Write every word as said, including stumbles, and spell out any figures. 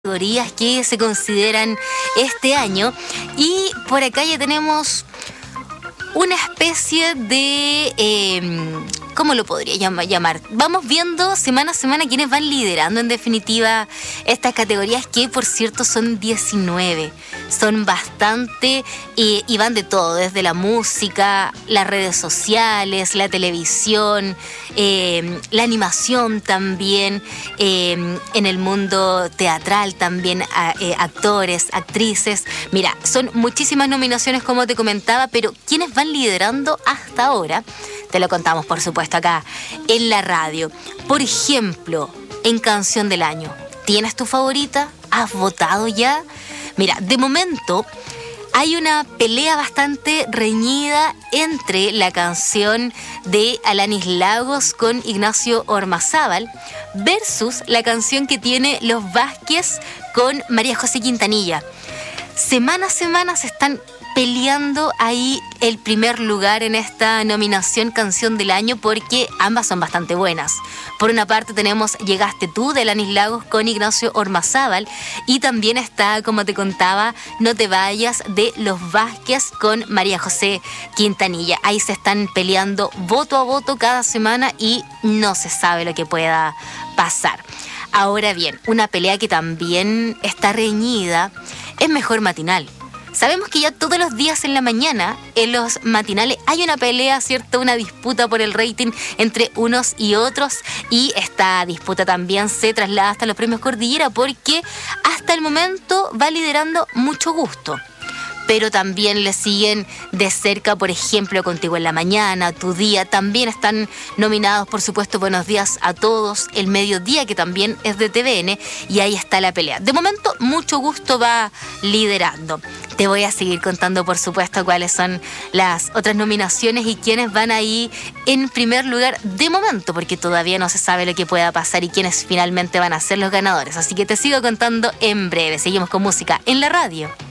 categorías que se consideran este año, y por acá ya tenemos una especie de eh, ¿cómo lo podría llamar? Vamos viendo semana a semana quiénes van liderando en definitiva estas categorías, que por cierto son diecinueve. Son bastante y, y van de todo, desde la música, las redes sociales, la televisión, eh, la animación también, eh, en el mundo teatral también, a, eh, actores, actrices. Mira, son muchísimas nominaciones como te comentaba, pero ¿quiénes van liderando hasta ahora? Te lo contamos, por supuesto, acá en la radio. Por ejemplo, en Canción del Año, ¿tienes tu favorita? ¿Has votado ya? Mira, de momento hay una pelea bastante reñida entre la canción de Alanis Lagos con Ignacio Ormazábal versus la canción que tiene Los Vázquez con María José Quintanilla. Semana a semana se están peleando ahí el primer lugar en esta nominación Canción del Año, porque ambas son bastante buenas. Por una parte tenemos Llegaste tú de Alanis Lagos con Ignacio Ormazábal, y también está, como te contaba, No te vayas de Los Vázquez con María José Quintanilla. Ahí se están peleando voto a voto cada semana y no se sabe lo que pueda pasar. Ahora bien, una pelea que también está reñida es Mejor Matinal. Sabemos que ya todos los días en la mañana, en los matinales, hay una pelea, ¿cierto? Una disputa por el rating entre unos y otros. Y esta disputa también se traslada hasta los premios Cordillera, porque hasta el momento va liderando Mucho Gusto. Pero también le siguen de cerca, por ejemplo, Contigo en la Mañana, Tu Día. También están nominados, por supuesto, Buenos Días a Todos, El Mediodía, que también es de T V N, y ahí está la pelea. De momento, Mucho Gusto va liderando. Te voy a seguir contando, por supuesto, cuáles son las otras nominaciones y quiénes van ahí en primer lugar de momento, porque todavía no se sabe lo que pueda pasar y quiénes finalmente van a ser los ganadores. Así que te sigo contando en breve. Seguimos con música en la radio.